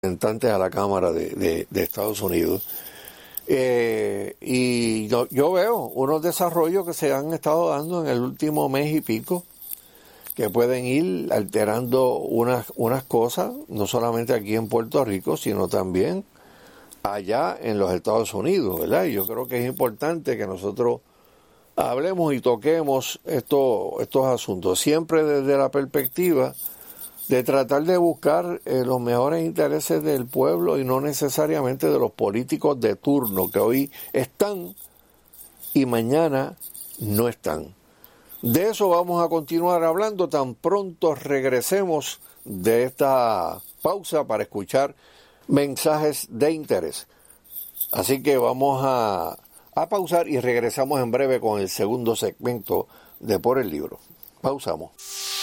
representantes a la Cámara de Estados Unidos. Y yo veo unos desarrollos que se han estado dando en el último mes y pico, que pueden ir alterando unas cosas, no solamente aquí en Puerto Rico, sino también allá en los Estados Unidos, ¿verdad? Y yo creo que es importante que nosotros hablemos y toquemos estos asuntos, siempre desde la perspectiva de tratar de buscar los mejores intereses del pueblo y no necesariamente de los políticos de turno que hoy están y mañana no están. De eso vamos a continuar hablando tan pronto regresemos de esta pausa para escuchar mensajes de interés. Así que vamos a pausar y regresamos en breve con el segundo segmento de Por el Libro. Pausamos.